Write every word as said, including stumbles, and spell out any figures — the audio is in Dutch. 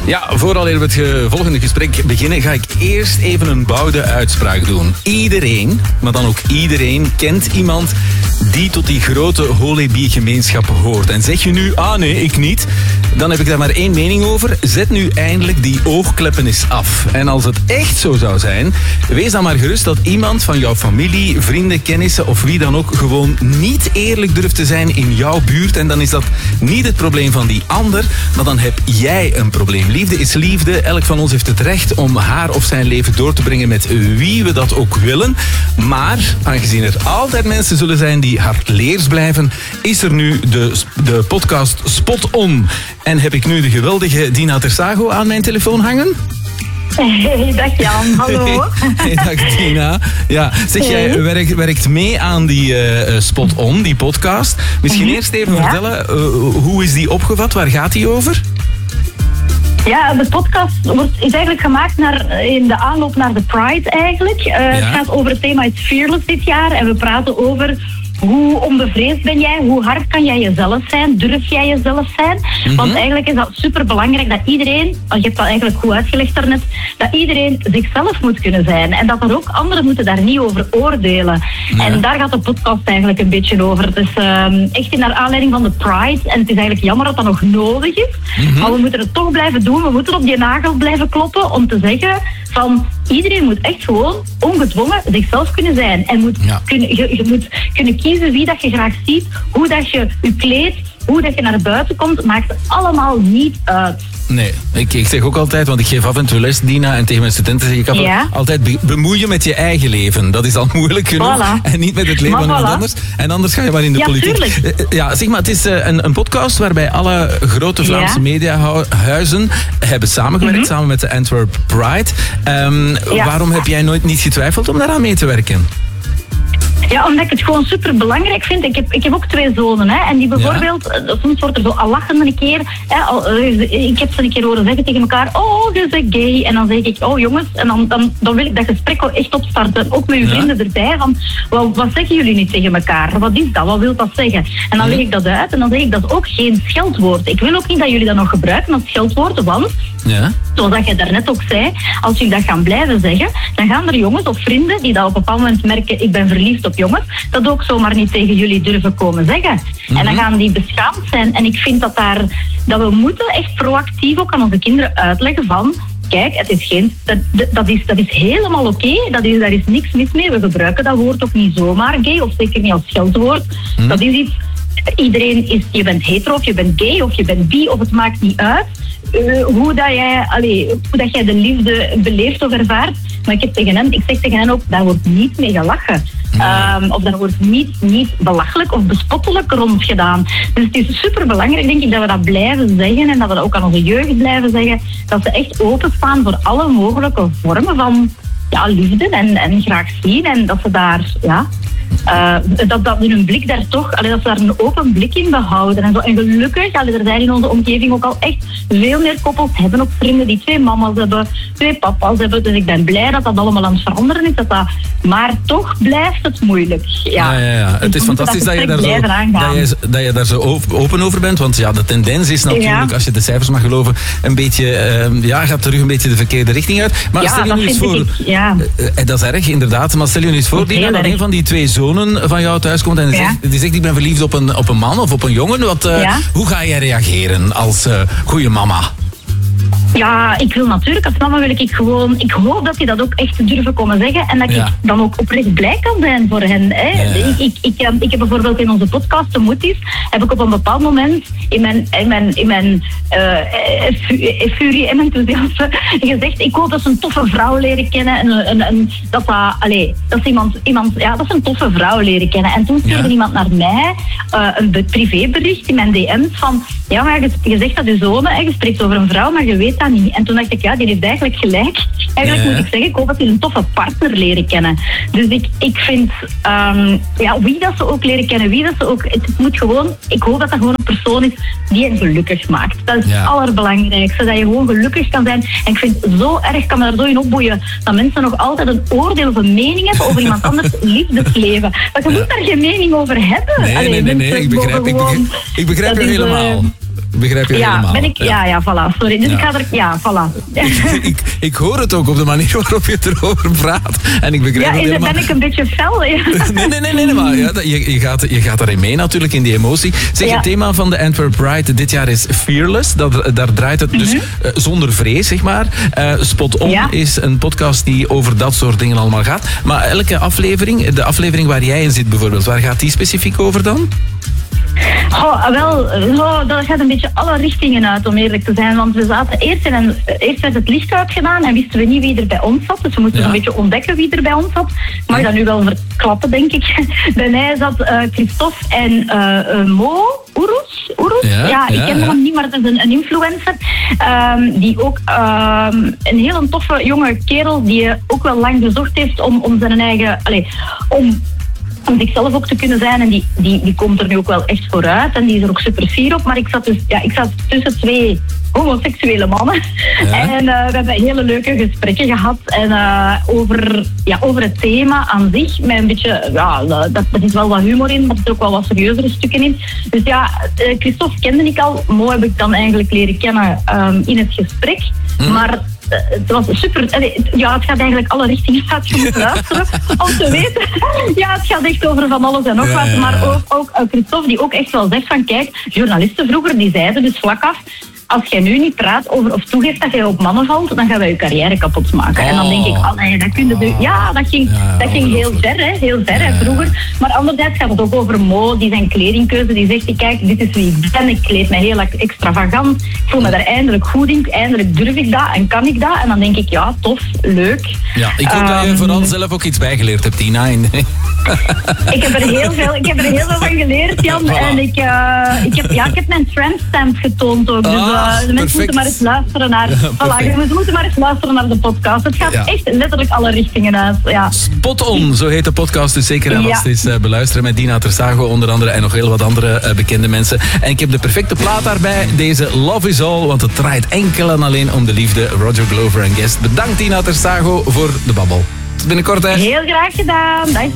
Ja, vooral we het ge- volgende gesprek beginnen, ga ik eerst even een bouwde uitspraak doen. Iedereen, maar dan ook iedereen, kent iemand die tot die grote Holebi-gemeenschap hoort. En zeg je nu, ah nee, ik niet, dan heb ik daar maar één mening over. Zet nu eindelijk die oogkleppen eens af. En als het echt zo zou zijn, wees dan maar gerust dat iemand van jouw familie, vrienden, kennissen of wie dan ook gewoon niet eerlijk durft te zijn in jouw buurt. En dan is dat niet het probleem van die ander, maar dan heb jij een probleem. Liefde is liefde. Elk van ons heeft het recht om haar of zijn leven door te brengen met wie we dat ook willen. Maar, aangezien er altijd mensen zullen zijn die hardleers blijven, is er nu de, de podcast Spot On. En heb ik nu de geweldige Dina Tersago aan mijn telefoon hangen? Hey, dag Jan, hallo. Hey, dag Dina. Ja, zeg, jij Hey. werkt, werkt mee aan die uh, Spot On, die podcast. Misschien Mhm. eerst even Ja. vertellen, uh, hoe is die opgevat? Waar gaat die over? Ja, de podcast wordt, is eigenlijk gemaakt naar, in de aanloop naar de Pride eigenlijk. Uh, Ja. Het gaat over het thema It's Fearless dit jaar. En we praten over hoe onbevreesd ben jij, hoe hard kan jij jezelf zijn, durf jij jezelf zijn. Mhm. Want eigenlijk is dat superbelangrijk dat iedereen, je hebt dat eigenlijk goed uitgelegd daarnet, dat iedereen zichzelf moet kunnen zijn. En dat er ook anderen moeten daar niet over oordelen. Ja. En daar gaat de podcast eigenlijk een beetje over. Het is um, echt in naar aanleiding van de Pride. En het is eigenlijk jammer dat dat nog nodig is. Mhm. Maar we moeten het toch blijven doen. We moeten op die nagel blijven kloppen om te zeggen van iedereen moet echt gewoon ongedwongen zichzelf kunnen zijn. En moet Ja. kunnen, je, je moet kunnen kiezen wie dat je graag ziet, hoe dat je je kleedt, hoe dat je naar buiten komt, maakt allemaal niet uit. Nee, ik, ik zeg ook altijd, want ik geef af en toe les, Dina, en tegen mijn studenten zeg ik af, Ja. altijd be- bemoei je met je eigen leven. Dat is al moeilijk genoeg. Voilà. En niet met het leven Maar van iemand voilà. anders. En anders ga je maar in de Ja, politiek. tuurlijk. Eh, Ja, zeg maar, het is eh, een, een podcast waarbij alle grote Vlaamse Ja. mediahuizen hebben samengewerkt, Mhm. samen met de Antwerp Pride. Ehm, Ja. Waarom heb jij nooit niet getwijfeld om daaraan mee te werken? Ja, omdat ik het gewoon super belangrijk vind. Ik heb, ik heb ook twee zonen, hè. En die bijvoorbeeld, eh, soms wordt er zo al lachen een keer. Hè, al, eh, ik heb ze een keer horen zeggen tegen elkaar, oh, je bent gay. En dan zeg ik, oh jongens, en dan, dan, dan wil ik dat gesprek ook echt opstarten. Ook met uw Ja. vrienden erbij. Van, wat, wat zeggen jullie niet tegen elkaar? Wat is dat? Wat wil dat zeggen? En dan leg ik dat uit en dan zeg ik, dat is ook geen scheldwoord. Ik wil ook niet dat jullie dat nog gebruiken als scheldwoord, want Ja? zoals dat je daarnet ook zei, als jullie dat gaan blijven zeggen, dan gaan er jongens of vrienden die dat op een bepaald moment merken, ik ben verliefd op jongens, dat ook zomaar niet tegen jullie durven komen zeggen. Mhm. En dan gaan die beschaamd zijn. En ik vind dat, daar, dat we moeten echt proactief ook aan onze kinderen uitleggen van, kijk, het is geen, dat, dat, is, dat is helemaal oké, dat is, daar is niks mis mee. We gebruiken dat woord ook niet zomaar gay, of zeker niet als scheldwoord. Mhm. Dat is iets, iedereen is, je bent hetero of je bent gay of je bent bi of het maakt niet uit. Uh, hoe, dat jij, allee, hoe dat jij de liefde beleeft of ervaart. Maar ik, heb tegen hen, ik zeg tegen hen ook, daar wordt niet mee gelachen. Um, of daar wordt niet, niet belachelijk of bespottelijk rond gedaan. Dus het is superbelangrijk, denk ik, dat we dat blijven zeggen en dat we dat ook aan onze jeugd blijven zeggen. Dat ze echt openstaan voor alle mogelijke vormen van ja, liefde en, en graag zien. En dat ze daar, ja... Uh, dat, dat hun blik daar toch, allee, dat ze daar een open blik in behouden. En, zo. En gelukkig, allee, er zijn in onze omgeving ook al echt veel meer koppels hebben ook vrienden die twee mama's hebben, twee papa's hebben. Dus ik ben blij dat dat allemaal aan het veranderen is. Dat dat, maar toch blijft het moeilijk. Ja, Ja, ja, ja. Het is we moeten fantastisch dat je, daar gesprek zo, blijven dat, aangaan. je, dat je daar zo op- open over bent. Want ja, de tendens is natuurlijk, Ja. als je de cijfers mag geloven, een beetje, eh, ja, gaat terug een beetje de verkeerde richting uit. Maar Ja, stel je dat nu eens vind voor, ik, ja. eh, dat is erg inderdaad, maar stel je nu eens voor, Dat is Dina, heel dat erg. een van die twee zonen van jou thuis komt en die, Ja. zegt, die zegt, ik ben verliefd op een, op een man of op een jongen. Wat, eh, Ja. Hoe ga jij reageren als uh, goede mama? Ja, ik wil natuurlijk, als mama wil ik gewoon... Ik hoop dat die dat ook echt durven komen zeggen. En dat Ja. ik dan ook oprecht blij kan zijn voor hen. Hè. Ja. Ik, ik, ik, eh, ik heb bijvoorbeeld in onze podcast, De Moeties, heb ik op een bepaald moment in mijn, in mijn, in mijn uh, furie en enthousiasme gezegd, ik hoop dat ze een toffe vrouw leren kennen. En, een, een, een, dat, dat, allez, dat ze iemand, iemand, ja, dat ze een toffe vrouw leren kennen. En toen stuurde Ja. iemand naar mij uh, een be- privébericht in mijn D M's van, ja, maar je, je zegt dat je zoon, hè, je spreekt over een vrouw, maar je weet dat niet. En toen dacht ik, ja, die heeft eigenlijk gelijk. Eigenlijk Ja. moet ik zeggen, ik hoop dat die een toffe partner leren kennen. Dus ik, ik vind, um, ja, wie dat ze ook leren kennen, wie dat ze ook... Het moet gewoon, ik hoop dat dat gewoon een persoon is die hen gelukkig maakt. Dat is Ja. het allerbelangrijkste, dat je gewoon gelukkig kan zijn. En ik vind het zo erg, kan me daar zo in opboeien, dat mensen nog altijd een oordeel of een mening hebben over iemand anders liefdesleven. Maar je Ja. moet daar geen mening over hebben. Nee, Allee, nee, nee, nee, mensen ik begrijp, mogen ik gewoon- begrijp, ik begrijp dat je is, helemaal. eh, Begrijp je ja, helemaal? Ben ik, ja. ja, ja, voilà. Sorry. Dus Ja. ik ga er... Ja, voilà. ik, ik, ik hoor het ook op de manier waarop je erover praat. En ik begrijp Ja, het is, helemaal. ben ik een beetje fel? Ja. Nee, nee, nee, nee, maar ja, je, je, gaat, je gaat daarin mee natuurlijk, in die emotie. Zeg, Ja. Het thema van de Antwerp Pride dit jaar is Fearless. Dat, daar draait het dus Mm-hmm. uh, zonder vrees, zeg maar. Uh, Spot On Ja. is een podcast die over dat soort dingen allemaal gaat. Maar elke aflevering, de aflevering waar jij in zit bijvoorbeeld, waar gaat die specifiek over dan? Oh, wel, oh, dat gaat een beetje alle richtingen uit, om eerlijk te zijn. Want we zaten eerst in een... Eerst werd het licht uitgedaan en wisten we niet wie er bij ons zat. Dus we moesten Ja. een beetje ontdekken wie er bij ons zat. Ik mag dat nu wel verklappen, denk ik. Bij mij zat uh, Christophe en uh, uh, Mo Oeroes. Oeroes? Ja, Ja, ik ja, ken ja. hem niet, maar het is een, een influencer. Um, die ook um, een heel toffe jonge kerel die ook wel lang gezocht heeft om, om zijn eigen... Allez, om... om zichzelf ook te kunnen zijn. En die, die, die komt er nu ook wel echt vooruit. En die is er ook super fier op. Maar ik zat dus ja, ik zat tussen twee homoseksuele mannen. Ja. En uh, we hebben hele leuke gesprekken gehad. En uh, over, ja, over het thema aan zich. Met een beetje, ja, dat, dat is wel wat humor in. Maar er zitten ook wel wat serieuzere stukken in. Dus ja, uh, Christophe kende ik al. Mo heb ik dan eigenlijk leren kennen um, in het gesprek. Hm. Maar het was super... Ja, het gaat eigenlijk alle richtingen uit. Je moet luisteren om te weten. Ja, het gaat echt over van alles en nog Ja, wat. ja, ja. Maar ook, ook uh, Christophe die ook echt wel zegt van kijk, journalisten vroeger die zeiden dus vlak af, als jij nu niet praat over of toegeeft dat jij op mannen valt, dan gaan wij je carrière kapot maken. Oh. En dan denk ik, oh nee, dat kun je doen. Ja, dat ging, Ja, dat ging heel ongelooflijk. ver, hè, heel ver hè, vroeger. Maar anderzijds gaat het ook over Mo, die zijn kledingkeuze, die zegt, kijk, dit is wie ik ben, ik kleed me heel extravagant, ik voel me daar eindelijk goed in, eindelijk durf ik dat en kan ik dat. En dan denk ik, ja, tof, leuk. Ja, ik hoop dat je Um, vooral zelf ook iets bijgeleerd hebt, Tina. En- Ik heb er heel veel, ik heb er heel veel van geleerd, Jan. Voilà. En ik, uh, ik, heb, ja, ik heb mijn tramstamp getoond ook. Dus uh, Ah, de mensen perfect. moeten maar eens luisteren naar... Ja, voilà, perfect. ze moeten maar eens luisteren naar de podcast. Het gaat Ja. echt letterlijk alle richtingen uit. Ja. Spot On, zo heet de podcast. Dus zeker en Ja. vast eens uh, beluisteren met Dina Tersago onder andere en nog heel wat andere uh, bekende mensen. En ik heb de perfecte plaat daarbij, deze Love Is All, want het draait enkel en alleen om de liefde. Roger Glover en Guest. Bedankt Dina Tersago voor de babbel. Tot binnenkort, hè. Heel graag gedaan. Dag.